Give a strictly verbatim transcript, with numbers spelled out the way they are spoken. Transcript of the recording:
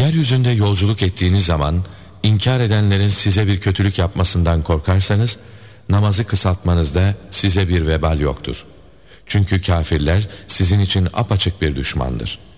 Yeryüzünde yolculuk ettiğiniz zaman inkar edenlerin size bir kötülük yapmasından korkarsanız namazı kısaltmanızda size bir vebal yoktur. Çünkü kafirler sizin için apaçık bir düşmandır.